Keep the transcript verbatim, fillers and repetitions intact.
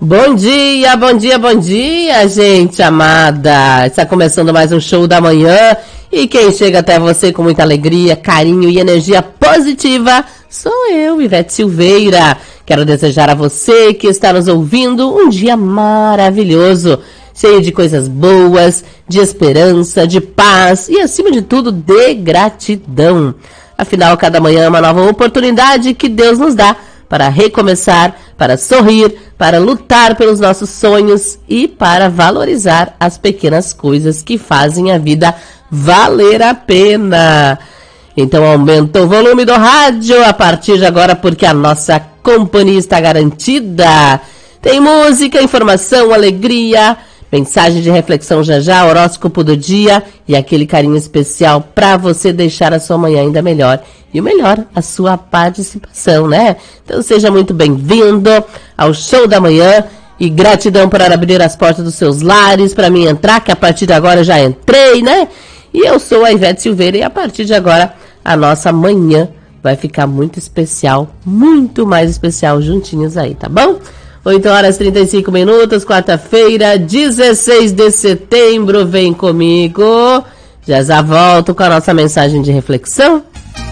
Bom dia, bom dia, bom dia, gente amada. Está começando mais um show da manhã e quem chega até você com muita alegria, carinho e energia positiva sou eu, Ivete Silveira. Quero desejar a você que está nos ouvindo um dia maravilhoso, cheio de coisas boas, de esperança, de paz e, acima de tudo, de gratidão. Afinal, cada manhã é uma nova oportunidade que Deus nos dá para recomeçar, para sorrir, para lutar pelos nossos sonhos e para valorizar as pequenas coisas que fazem a vida valer a pena. Então aumenta o volume do rádio a partir de agora, porque a nossa companhia está garantida. Tem música, informação, alegria, mensagem de reflexão já já, horóscopo do dia e aquele carinho especial para você deixar a sua manhã ainda melhor. E o melhor, a sua participação, né? Então seja muito bem-vindo ao Show da Manhã e gratidão por abrir as portas dos seus lares para mim entrar, que a partir de agora eu já entrei, né? E eu sou a Ivete Silveira e a partir de agora a nossa manhã vai ficar muito especial, muito mais especial juntinhos aí, tá bom? oito horas e trinta e cinco minutos, quarta-feira, dezesseis de setembro, vem comigo. Já já volto com a nossa mensagem de reflexão.